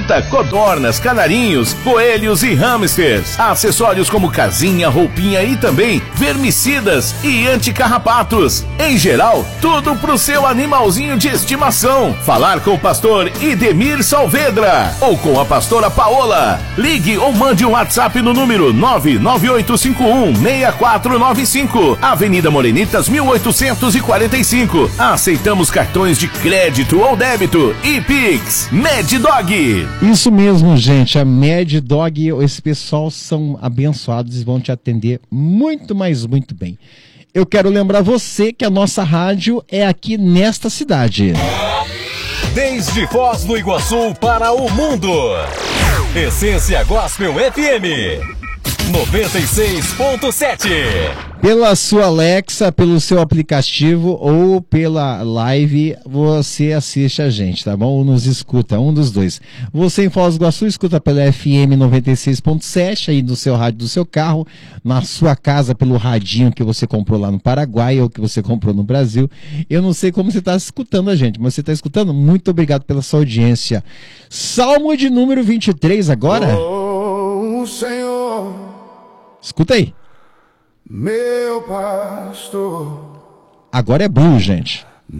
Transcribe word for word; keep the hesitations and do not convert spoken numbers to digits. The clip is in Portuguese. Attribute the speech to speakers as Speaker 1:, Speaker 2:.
Speaker 1: fruta, codornas, canarinhos, coelhos e hamsters. Acessórios como casinha, roupinha e também vermicidas e anticarrapatos. Em geral, tudo pro seu animalzinho de estimação. Falar com o pastor Idemir Salvedra ou com a pastora Paola. Ligue ou mande um WhatsApp no número nove nove oito cinco um seis quatro nove cinco, Avenida Morenitas mil oitocentos e quarenta e cinco. Aceitamos cartões de crédito ou débito e Pix. Mad Dog.
Speaker 2: Isso mesmo, gente. A Mad Dog, esse pessoal são abençoados e vão te atender muito, mas muito bem. Eu quero lembrar você que a nossa rádio é aqui nesta cidade.
Speaker 3: Desde Foz do Iguaçu para o mundo. Essência Gospel F M noventa e seis ponto sete.
Speaker 2: Pela sua Alexa, pelo seu aplicativo ou pela live, você assiste a gente, tá bom? Ou nos escuta, um dos dois. Você em Foz do Iguaçu escuta pela F M noventa e seis ponto sete, aí no seu rádio do seu carro, na sua casa pelo radinho que você comprou lá no Paraguai ou que você comprou no Brasil. Eu não sei como você está escutando a gente, mas você está escutando? Muito obrigado pela sua audiência. Salmo de número vinte e três agora.
Speaker 4: Oh, Senhor,
Speaker 2: escuta aí.
Speaker 4: meu pastor.
Speaker 2: Agora é blues, gente.